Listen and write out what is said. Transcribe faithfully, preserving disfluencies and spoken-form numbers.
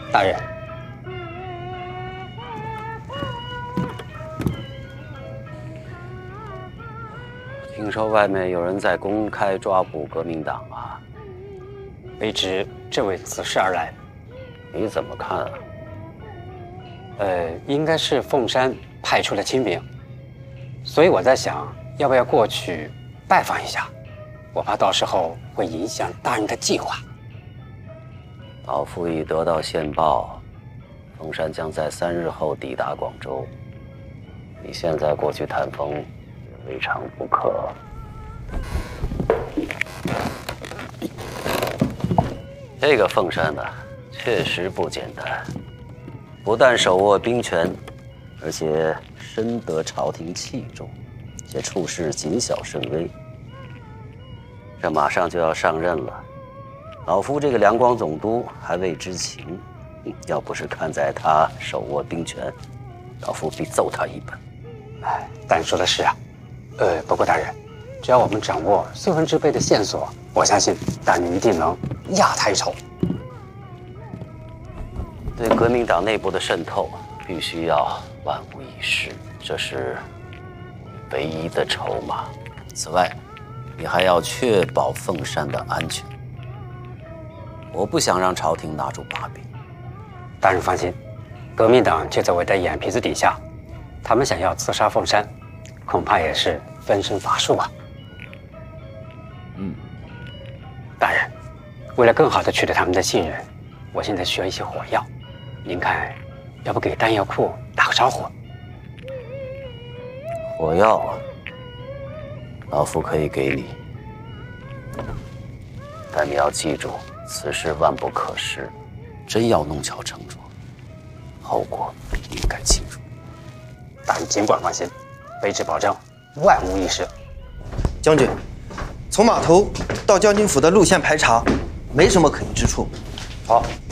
大人， 听说外面有人在公开抓捕革命党啊？ 卑职正为此事而来。 你怎么看啊？ 呃，应该是凤山派出了亲兵，所以我在想，要不要过去拜访一下？我怕到时候会影响大人的计划。 老夫已得到线报，凤山将在三日后抵达广州。你现在过去探风，也未尝不可。这个凤山呢，确实不简单，不但手握兵权，而且深得朝廷器重，且处事谨小慎微。这马上就要上任了，老夫这个两广总督还未知情，要不是看在他手握兵权，老夫必揍他一本。 哎，大人说的是啊。呃，不过大人，只要我们掌握孙文之辈的线索，我相信大人一定能压他一筹。 对革命党内部的渗透，必须要万无一失，这是唯一的筹码。此外，你还要确保凤山的安全。我不想让朝廷拿住把柄。 大人放心，革命党就在我的眼皮子底下，他们想要刺杀凤山，恐怕也是分身乏术啊。 嗯， 大人，为了更好的取得他们的信任，我现在需要一些火药，您看，要不给弹药库打个招呼？ 火药啊，老夫可以给你，但你要记住，此事万不可失。真要弄巧成拙，后果你应该清楚。 大人尽管放心，卑职保证万无一失。 将军，从码头到将军府的路线排查，没什么可疑之处。 好，